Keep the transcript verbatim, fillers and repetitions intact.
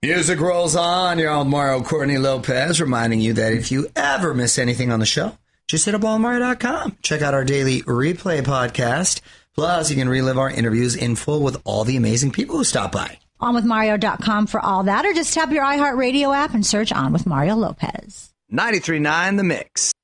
Music rolls on. You're on Mario Courtney Lopez, reminding you that if you ever miss anything on the show, just hit up all mario dot com. Check out our daily replay podcast. Plus, you can relive our interviews in full with all the amazing people who stop by. on with mario dot com for all that, or just tap your iHeartRadio app and search On with Mario Lopez. ninety-three point nine The Mix.